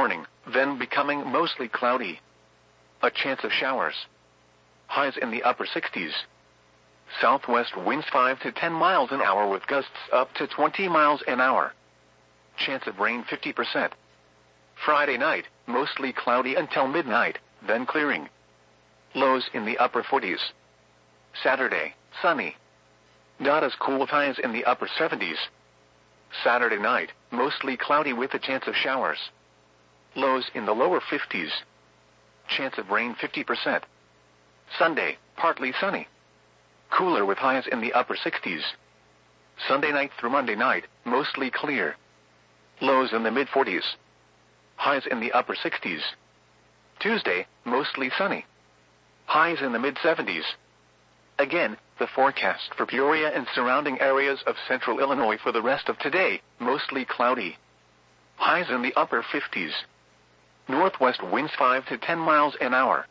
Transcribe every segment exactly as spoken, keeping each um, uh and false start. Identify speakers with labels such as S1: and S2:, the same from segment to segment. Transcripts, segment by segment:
S1: morning, then becoming mostly cloudy. A chance of showers. Highs in the upper sixties. Southwest winds five to ten miles an hour with gusts up to twenty miles an hour. Chance of rain fifty percent. Friday night, mostly cloudy until midnight, then clearing. Lows in the upper forties. Saturday, sunny. Not as cool with highs in the upper seventies. Saturday night, mostly cloudy with a chance of showers. Lows in the lower fifties. Chance of rain fifty percent. Sunday, partly sunny. Cooler with highs in the upper sixties. Sunday night through Monday night, mostly clear. Lows in the mid forties. Highs in the upper sixties. Tuesday, mostly sunny. Highs in the mid seventies. Again, the forecast for Peoria and surrounding areas of central Illinois for the rest of today, mostly cloudy. Highs in the upper fifties. Northwest winds five to ten miles an hour.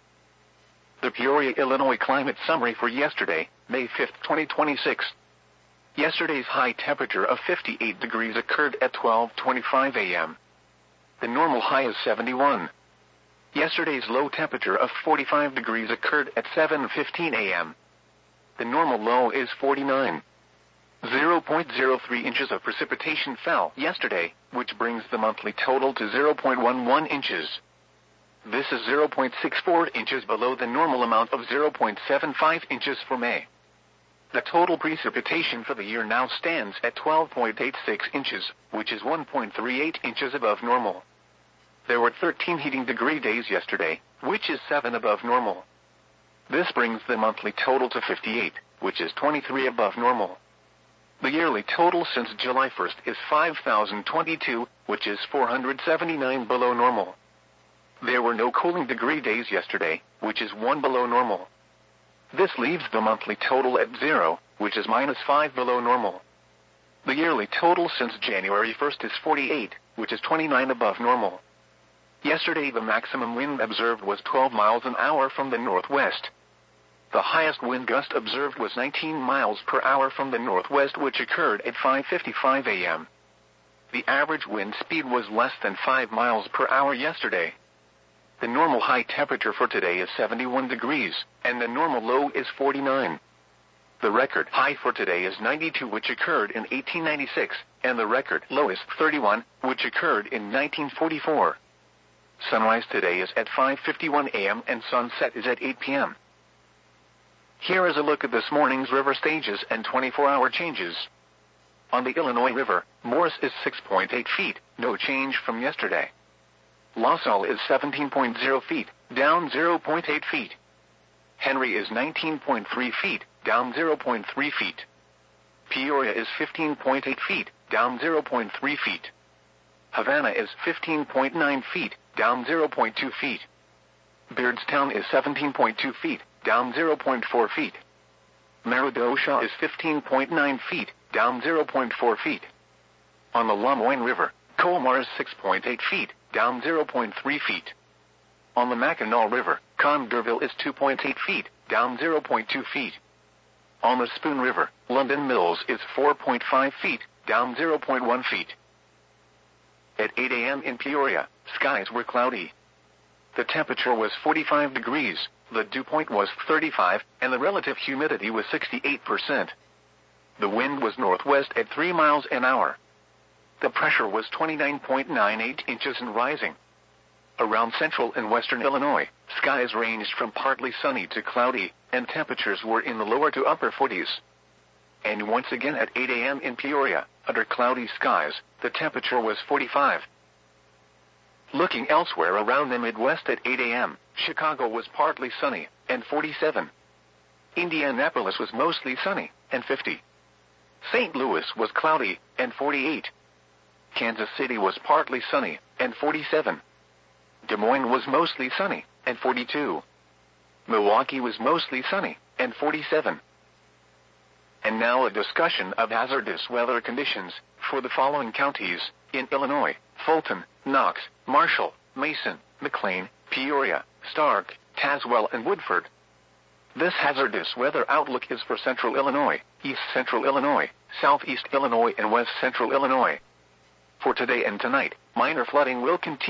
S1: The Peoria, Illinois climate summary for yesterday, May fifth, twenty twenty-six. Yesterday's high temperature of fifty-eight degrees occurred at twelve twenty-five a m The normal high is seventy-one. Yesterday's low temperature of forty-five degrees occurred at seven fifteen a m The normal low is forty-nine. zero point zero three inches of precipitation fell yesterday, which brings the monthly total to zero point one one inches. This is zero point six four inches below the normal amount of zero point seven five inches for May. The total precipitation for the year now stands at twelve point eight six inches, which is one point three eight inches above normal. There were thirteen heating degree days yesterday, which is seven above normal. This brings the monthly total to fifty-eight, which is twenty-three above normal. The yearly total since July first is five thousand twenty-two, which is four hundred seventy-nine below normal. There were no cooling degree days yesterday, which is one below normal. This leaves the monthly total at zero, which is minus five below normal. The yearly total since January first is forty-eight, which is twenty-nine above normal. Yesterday the maximum wind observed was twelve miles an hour from the northwest. The highest wind gust observed was nineteen miles per hour from the northwest, which occurred at five fifty-five a m The average wind speed was less than five miles per hour yesterday. The normal high temperature for today is seventy-one degrees, and the normal low is forty-nine. The record high for today is ninety-two, which occurred in eighteen ninety-six, and the record low is thirty-one, which occurred in nineteen forty-four. Sunrise today is at five fifty-one a m and sunset is at eight p m Here is a look at this morning's river stages and twenty-four hour changes. On the Illinois River, Morris is six point eight feet, no change from yesterday. La Salle is seventeen point zero feet, down zero point eight feet. Henry is nineteen point three feet, down zero point three feet. Peoria is fifteen point eight feet, down zero point three feet. Havana is fifteen point nine feet, down zero point two feet. Beardstown is seventeen point two feet, down zero point four feet. Meridosha is fifteen point nine feet, down zero point four feet. On the Lamoine River, Colmar is six point eight feet, down zero point three feet. On the Mackinac River, Condorville is two point eight feet, down zero point two feet. On the Spoon River, London Mills is four point five feet, down zero point one feet. At eight a m in Peoria, skies were cloudy. The temperature was forty-five degrees, the dew point was thirty-five, and the relative humidity was sixty-eight percent. The wind was northwest at three miles an hour. The pressure was twenty-nine point nine eight inches and rising. Around central and western Illinois, skies ranged from partly sunny to cloudy, and temperatures were in the lower to upper forties. And once again at eight a m in Peoria, under cloudy skies, the temperature was forty-five. Looking elsewhere around the Midwest at eight a m, Chicago was partly sunny, and forty-seven. Indianapolis was mostly sunny, and fifty. Saint Louis was cloudy, and forty-eight. Kansas City was partly sunny, and forty-seven. Des Moines was mostly sunny, and forty-two. Milwaukee was mostly sunny, and forty-seven. And now a discussion of hazardous weather conditions for the following counties in Illinois: Fulton, Knox, Marshall, Mason, McLean, Peoria, Stark, Tazewell, and Woodford. This hazardous weather outlook is for central Illinois, east central Illinois, southeast Illinois, and west central Illinois. For today and tonight, minor flooding will continue.